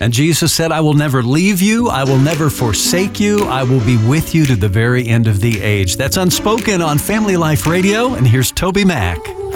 And Jesus said, I will never leave you. I will never forsake you. I will be with you to the very end of the age. That's Unspoken on Family Life Radio. And here's Toby Mac.